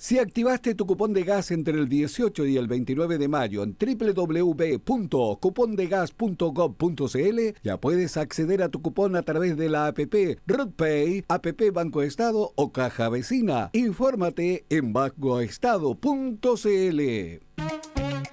Si activaste tu cupón de gas entre el 18 y el 29 de mayo en www.cupondegas.gov.cl, ya puedes acceder a tu cupón a través de la APP RootPay, APP Banco Estado o Caja Vecina. Infórmate en bancoestado.cl.